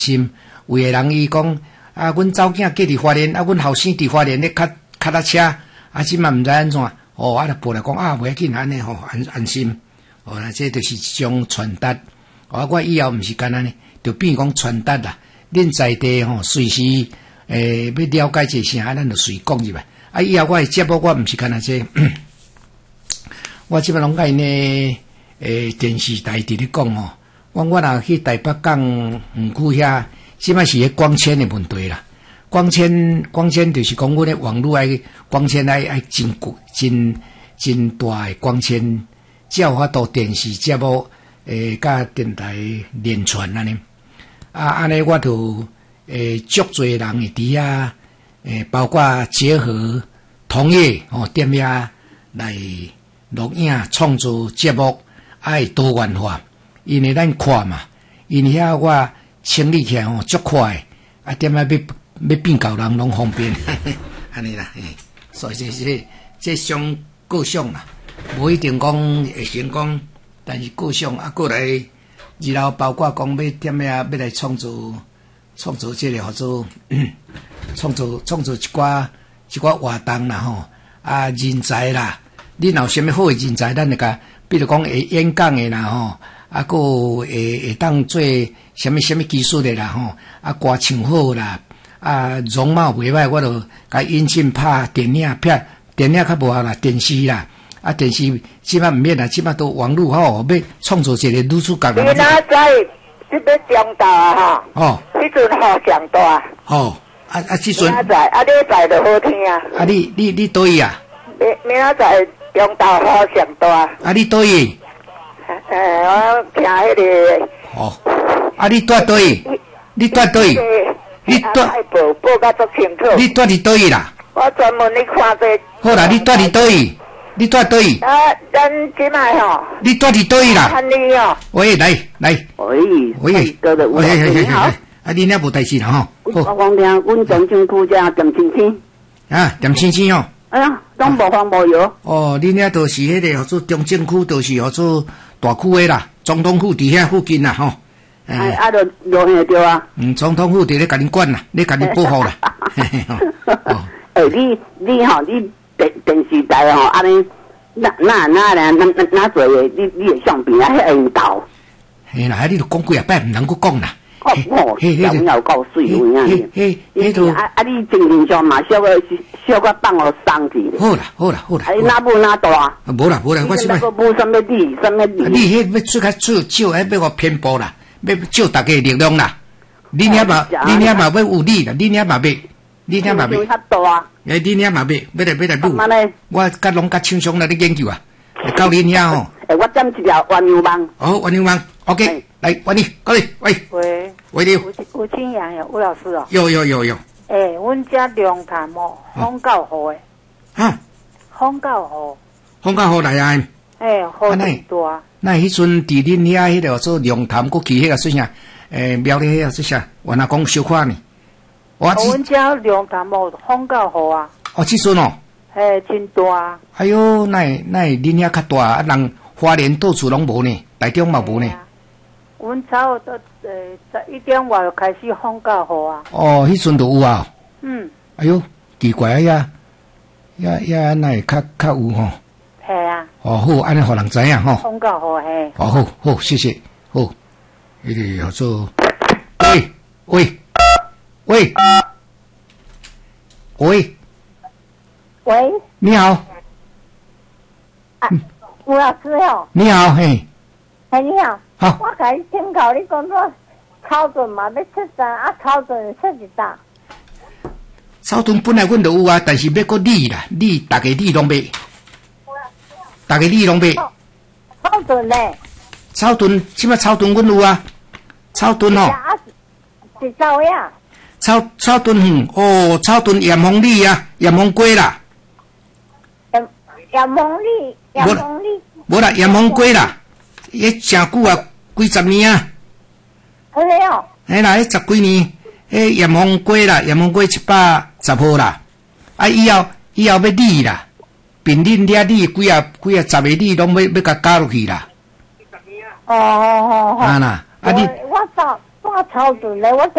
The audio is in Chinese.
心，有个人伊讲啊，阮查某囝嫁伫花莲，啊，阮后生伫花莲咧脚踏车，啊，即嘛毋知安怎，哦，啊，就报来讲啊，袂要紧安尼吼，安心，哦，那这就是一种传达，哦，我以后毋是干安尼，就变讲传达啦，恁在地吼，随时要了解一下，咱就随讲入来，啊，以后我的节目我毋是干那这，我即摆拢甲因呢，电视台伫咧讲吼。我若去台北港园区遐，即摆是迄光纤的问题啦。光纤就是讲，阮的网络爱光纤爱真大的光纤，才有法度电视节目甲电台连传安尼。啊，安尼我就足多人会伫遐包括结合同业踮遐来录影创作节目，爱多元化。因为咱看嘛，因为遐我清理起来足快，啊点啊要变教人拢方便，安尼啦，所以这种各项啦，无一定讲会成功，但是各项啊过来，然后包括讲要点遐要来创作这个叫做创作一寡活动啦吼，啊人才啦，你若有啥物好的人才，咱就甲，比如讲会演讲的啦吼。啊，个会当做什么技术的啦吼，啊歌唱好啦，啊容貌袂歹，我就甲引进拍电影片，电影较无效啦，电视啦，啊电视即摆毋免啦，即摆都网络吼，要创作一个女主角啦。 你哪知？即个中大啊吼，哦，迄阵吼上大。哦， 即阵。 明仔载，啊你载就好听啊。 啊你倒位啊？ 明仔载中大好上大。 啊你倒位？ 我听迄个。 哦，啊！你住倒位？你住倒位？你住报甲足清楚。 你住伫倒位啦？ 我专门咧看这。 好啦，你住伫倒位？你住倒位？ 啊，咱即摆吼。 你住伫倒位啦？ 看你哦。 喂，来。 喂，哥哥，你好。 啊，你遐无代志啦吼。 我讲听，阮中正区遮店青青。 啊，店青青哦。 哎呀，拢无风无油。 哦，你遐都是迄个叫做中正区，都是叫做大区的啦，总统府伫遐附近啦，吼。 啊，就落下着啊。 总统府伫咧甲你管啦，咧甲你保护啦。 你吼，你电视台吼，安尼哪做诶？你诶相片啊，迄引导。 嘿啦，你著讲几啊摆，毋通搁讲啦。 哦，人有够水有影。 迄都啊，你精神上嘛，小可放互送去。 好啦。 哪母哪大？ 无啦，我是要。无什么理。 你迄要出少，还要我偏颇啦，要照大家力量啦。你遐嘛要有理啦，你遐嘛要。你遐嘛要。 较大。 你遐嘛要来录。我甲拢甲厂商来咧研究啊，到恁遐吼。 我点一条鸳鸯网。 哦，鸳鸯网 ，OK。来，喂你，过来，喂你， 吴清阳有吴老师哦。 有。 阮家龙潭哦，风够雨诶。 哈。 风够雨来啊。 雨真大。 那迄阵伫恁遐迄个做龙潭国旗迄个说啥？苗栗迄个说啥？我若讲小可呢。 阮家龙潭哦，风够雨啊。 哦，即阵哦。 真大。 哎哟，那恁遐较大，啊人花莲到处拢无呢，台中嘛无呢。 阮差不多11点外就开始风够雨啊。 哦，迄阵就有啊。哎哟，奇怪啊呀，那会较有吼。 系啊。 哦，好，安尼互人知影吼。 风够雨嘿。 哦，好，谢谢，好。迄个叫做，喂，你好。 吴老师哦。 你好，嘿。 你好。好，我甲你请教，你讲说草屯嘛要出啥？啊，草屯出一搭。 草屯本来阮就有啊，但是要搁理啦，大家理拢买。 草屯呢？ 草屯，即摆草屯阮有啊。草屯吼。 是走呀。 草屯草屯盐丰里啊，盐丰街啦。 盐丰里。 无啦，盐丰街啦，迄真久啊。几十年啊！ 好嘞哦！ 嘿啦，迄10几年，盐丰街啦，盐丰街710号啦。啊，以后要理啦，并恁遐理几啊10个理拢要甲加入去啦。 哦。 啊啦，啊你。 我我超准嘞，我